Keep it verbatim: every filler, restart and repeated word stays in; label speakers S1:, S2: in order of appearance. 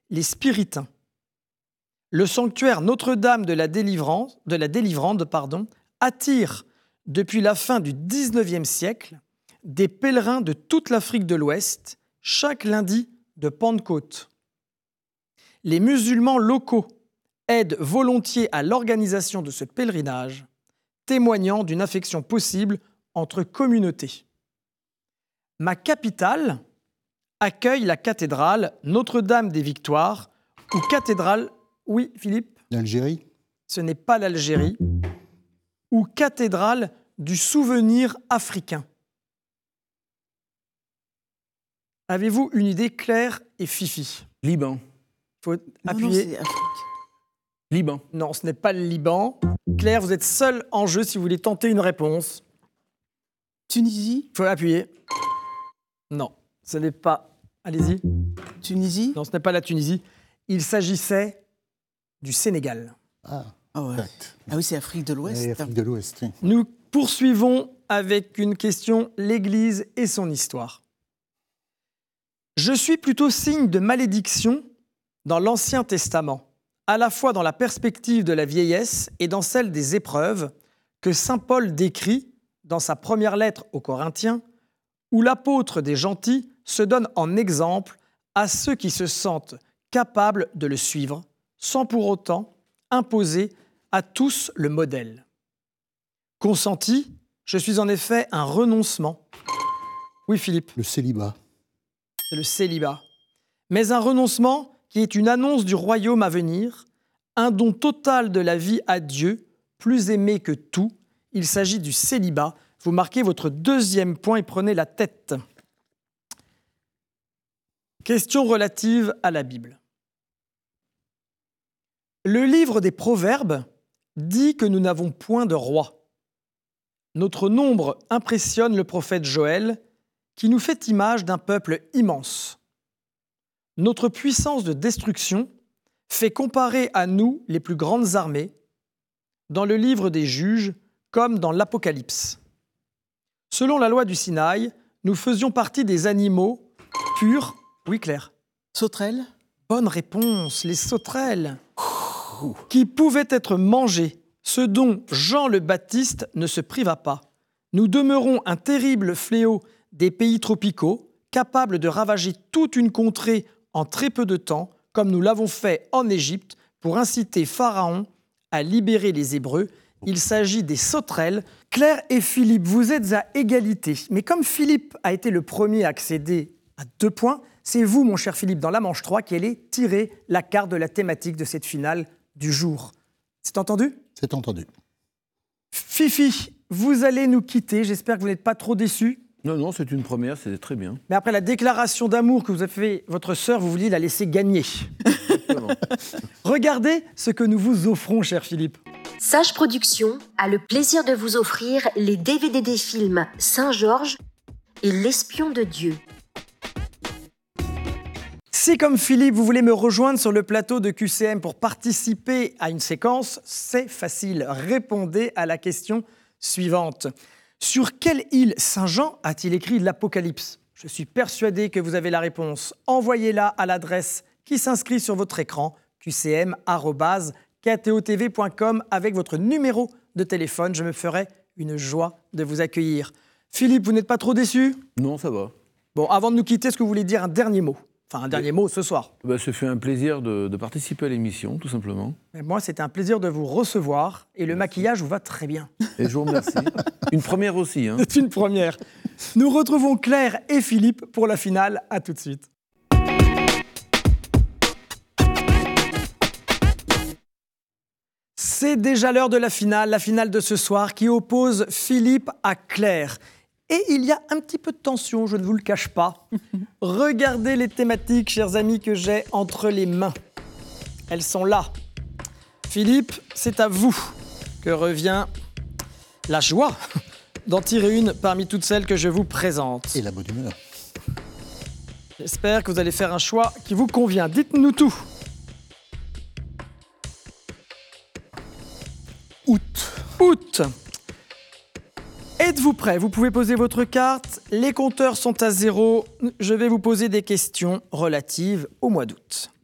S1: les Spiritains. Le sanctuaire Notre-Dame de la Délivrance, de la Délivrande pardon, attire depuis la fin du dix-neuvième siècle des pèlerins de toute l'Afrique de l'Ouest chaque lundi de Pentecôte. Les musulmans locaux aident volontiers à l'organisation de ce pèlerinage, témoignant d'une affection possible entre communautés. Ma capitale accueille la cathédrale Notre-Dame des Victoires ou cathédrale, oui Philippe ?
S2: L'Algérie ?
S1: Ce n'est pas l'Algérie, ou cathédrale du souvenir africain. Avez-vous une idée claire et Fifi ?
S3: Liban.
S1: Il faut
S4: Non,
S1: appuyer.
S4: non, c'est Afrique.
S3: Liban.
S1: Non, ce n'est pas le Liban. Claire, vous êtes seule en jeu si vous voulez tenter une réponse.
S4: Tunisie.
S1: Il faut appuyer. Non, ce n'est pas... Allez-y.
S4: Tunisie.
S1: Non, ce n'est pas la Tunisie. Il s'agissait du Sénégal.
S2: Ah,
S4: Ah ouais.
S2: exact.
S4: Ah oui, c'est Afrique de l'Ouest.
S2: Et Afrique de l'Ouest, oui.
S1: Nous poursuivons avec une question, l'Église et son histoire. Je suis plutôt signe de malédiction dans l'Ancien Testament, à la fois dans la perspective de la vieillesse et dans celle des épreuves que saint Paul décrit dans sa première lettre aux Corinthiens, où l'apôtre des gentils se donne en exemple à ceux qui se sentent capables de le suivre, sans pour autant imposer à tous le modèle. Consenti, je suis en effet un renoncement. Oui, Philippe.
S2: Le célibat.
S1: C'est le célibat. Mais un renoncement qui est une annonce du royaume à venir, un don total de la vie à Dieu, plus aimé que tout. Il s'agit du célibat. Vous marquez votre deuxième point et prenez la tête. Question relative à la Bible. Le livre des Proverbes dit que nous n'avons point de roi. Notre nombre impressionne le prophète Joël, qui nous fait image d'un peuple immense. Notre puissance de destruction fait comparer à nous les plus grandes armées, dans le livre des Juges comme dans l'Apocalypse. Selon la loi du Sinaï, nous faisions partie des animaux purs. Oui, Claire.
S4: Sauterelle.
S1: Bonne réponse, les sauterelles, qui pouvaient être mangées, ce dont Jean le Baptiste ne se priva pas. Nous demeurons un terrible fléau des pays tropicaux, capable de ravager toute une contrée en très peu de temps, comme nous l'avons fait en Égypte, pour inciter Pharaon à libérer les Hébreux. Il s'agit des sauterelles. Claire et Philippe, vous êtes à égalité. Mais comme Philippe a été le premier à accéder à deux points, c'est vous, mon cher Philippe, dans la manche trois, qui allez tirer la carte de la thématique de cette finale du jour. C'est entendu ?
S2: C'est entendu.
S1: Fifi, vous allez nous quitter. J'espère que vous n'êtes pas trop déçus.
S3: Non, non, c'est une première, c'était très bien.
S1: Mais après la déclaration d'amour que vous avez fait votre sœur, vous vouliez la laisser gagner. Regardez ce que nous vous offrons, cher Philippe.
S5: Sage Productions a le plaisir de vous offrir les D V D des films Saint-Georges et L'espion de Dieu.
S1: Si, comme Philippe, vous voulez me rejoindre sur le plateau de Q C M pour participer à une séquence, c'est facile. Répondez à la question suivante. Sur quelle île Saint-Jean a-t-il écrit l'Apocalypse ? Je suis persuadé que vous avez la réponse. Envoyez-la à l'adresse qui s'inscrit sur votre écran, q c m arobase k t o t v point com, avec votre numéro de téléphone. Je me ferai une joie de vous accueillir. Philippe, vous n'êtes pas trop déçu ?
S3: Non, ça va.
S1: Bon, avant de nous quitter, est-ce que vous voulez dire un dernier mot ? Enfin, un dernier mot ce soir.
S3: Bah, ça fait un plaisir de, de participer à l'émission, tout simplement.
S1: Mais moi, c'était un plaisir de vous recevoir et le
S3: Merci.
S1: Maquillage vous va très bien.
S3: Et je vous remercie. Une première aussi. Hein.
S1: C'est une première. Nous retrouvons Claire et Philippe pour la finale. À tout de suite. C'est déjà l'heure de la finale, la finale de ce soir qui oppose Philippe à Claire. Et il y a un petit peu de tension, je ne vous le cache pas. Regardez les thématiques, chers amis, que j'ai entre les mains. Elles sont là. Philippe, c'est à vous que revient la joie d'en tirer une parmi toutes celles que je vous présente.
S2: Et la bonne humeur.
S1: J'espère que vous allez faire un choix qui vous convient. Dites-nous tout.
S2: Août.
S1: Août. Êtes-vous prêts ? Vous pouvez poser votre carte. Les compteurs sont à zéro. Je vais vous poser des questions relatives au mois d'août.